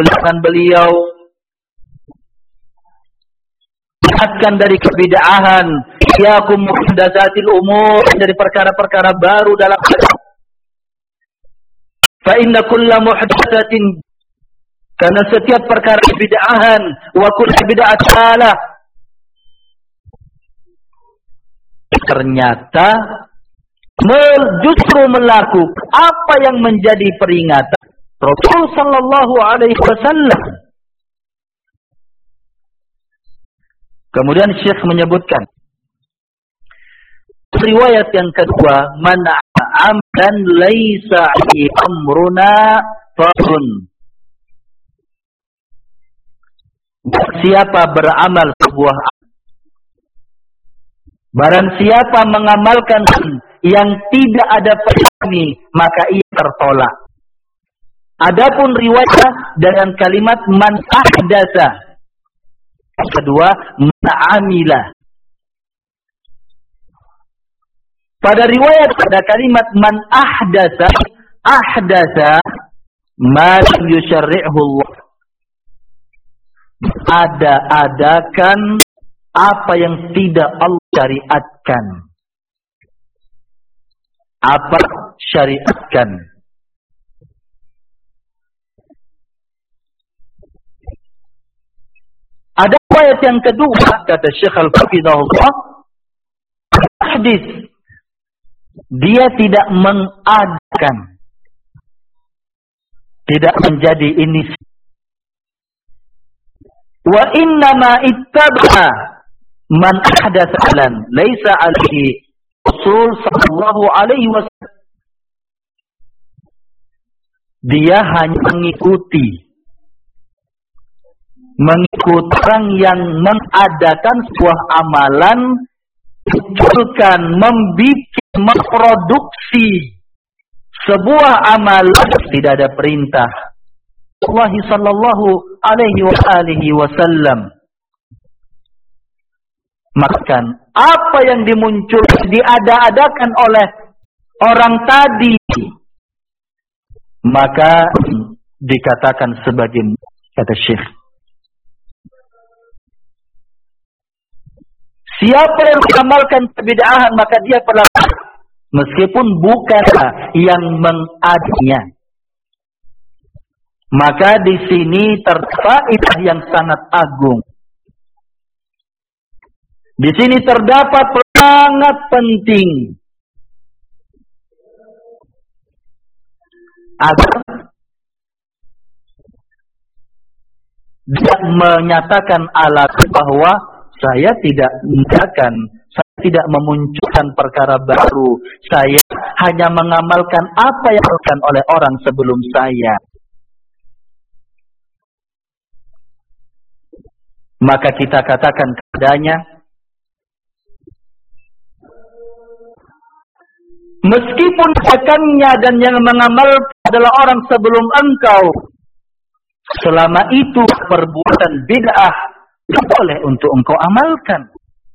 dengan beliau. Ingatkan dari kebid'ahan, iyyakum muhdatsatil umur, dari perkara-perkara baru dalam agama. Fa inna kulla muhdatsatin, karena setiap perkara bid'ahan, wa kullu bid'atin salah. Ternyata justru melakukan apa yang menjadi peringatan Rasul sallallahu alaihi wasallam. Kemudian Syekh menyebutkan riwayat yang kedua, man amdan laisa fi amruna farun. Siapa beramal sebuah, barang siapa mengamalkan yang tidak ada pada kami, maka ia tertolak. Adapun riwayat dengan kalimat man ahdatsa, kedua man amila. Pada riwayat pada kalimat man ahdatsa ma lam yusyarri'hu Allah, adakan apa yang tidak Allah syariatkan. Apa syariatkan? Ada ayat yang kedua, kata Syekh Al-Hafizahullah, hadis, dia tidak mengadakan, tidak menjadi ini. Wa innama ittaba'a man ahdatsa alan laisa alaihi Rasul sallallahu alaihi wasallam. Dia hanya mengikuti orang yang mengadakan sebuah amalan, munculkan, memproduksi sebuah amalan tidak ada perintah Allah sallallahu alaihi wasallam. Makan apa yang dimunculkan, diada-adakan oleh orang tadi, maka dikatakan sebagai, kata Syekh, siapa yang mengamalkan kebid'ahan maka dia pelakon, meskipun bukan yang mengadanya. Maka di sini terdapat yang sangat agung. Di sini terdapat sangat penting agar dia menyatakan alasan bahwa saya tidak mengamalkan, saya tidak memunculkan perkara baru, saya hanya mengamalkan apa yang dilakukan oleh orang sebelum saya. Maka kita katakan kepadanya, meskipun akannya dan yang mengamal adalah orang sebelum engkau, selama itu perbuatan bid'ah boleh untuk engkau amalkan.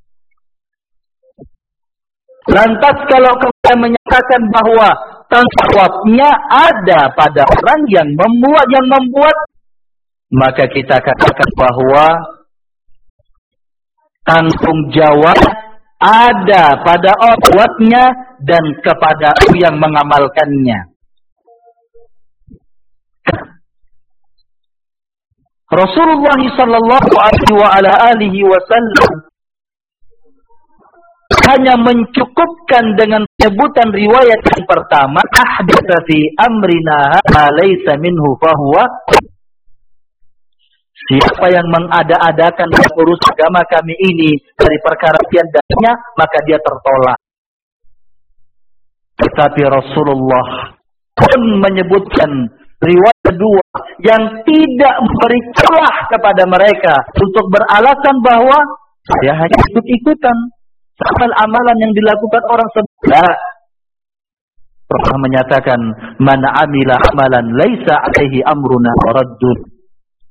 Lantas kalau kau menyatakan bahwa tanggung jawabnya ada pada orang yang membuat, maka kita katakan bahwa tanggung jawab ada pada orang dan kepada yang mengamalkannya. Rasulullah sallallahu alaihi wasallam hanya mencukupkan dengan penyebutan riwayat yang pertama, ahdatsa fi amrina ma laysa minhu fahuwa. Siapa yang mengada-adakan urus agama kami ini dari perkara tiadanya, maka dia tertolak. Tetapi Rasulullah pun menyebutkan riwayat kedua yang tidak memberi celah kepada mereka untuk beralasan bahwa saya hanya ikut-ikutan amalan yang dilakukan orang sebelumnya. Rasulullah menyatakan, man amila amalan laisa alaihi amruna raddud.